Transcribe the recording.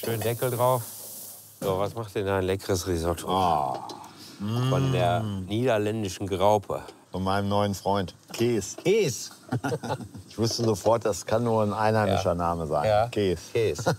Schön Deckel drauf. So, was macht denn da ein leckeres Risotto? Von der niederländischen Graupe. Von meinem neuen Freund. Kees. Käse. Ich wusste sofort, das kann nur ein einheimischer Name sein. Ja. Kees. Käse.